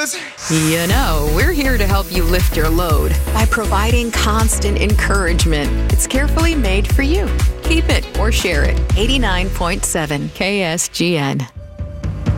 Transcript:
'cause You know, we're here to help you lift your load by providing constant encouragement. It's carefully made for you. Keep it or share it. 89.7 KSGN.